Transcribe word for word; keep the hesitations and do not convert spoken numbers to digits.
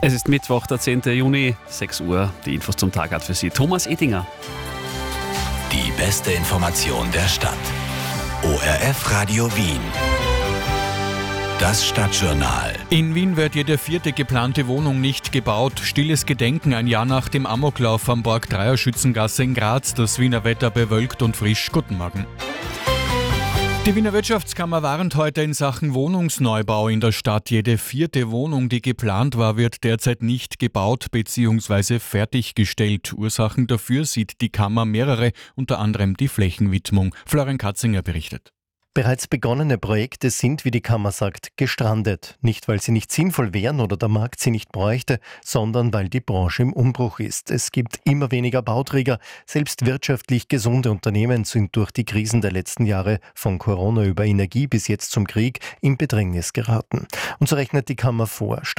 Es ist Mittwoch, der zehnten Juni, sechs Uhr. Die Infos zum Tag hat für Sie Thomas Edinger. Die beste Information der Stadt. O R F Radio Wien. Das Stadtjournal. In Wien wird jede vierte geplante Wohnung nicht gebaut. Stilles Gedenken ein Jahr nach dem Amoklauf am Borg-Dreier-Schützengasse in Graz. Das Wiener Wetter bewölkt und frisch. Guten Morgen. Die Wiener Wirtschaftskammer warnt heute in Sachen Wohnungsneubau in der Stadt. Jede vierte Wohnung, die geplant war, wird derzeit nicht gebaut bzw. fertiggestellt. Ursachen dafür sieht die Kammer mehrere, unter anderem die Flächenwidmung. Florian Katzinger berichtet. Bereits begonnene Projekte sind, wie die Kammer sagt, gestrandet. Nicht, weil sie nicht sinnvoll wären oder der Markt sie nicht bräuchte, sondern weil die Branche im Umbruch ist. Es gibt immer weniger Bauträger. Selbst wirtschaftlich gesunde Unternehmen sind durch die Krisen der letzten Jahre, von Corona über Energie bis jetzt zum Krieg, in Bedrängnis geraten. Und so rechnet die Kammer vor.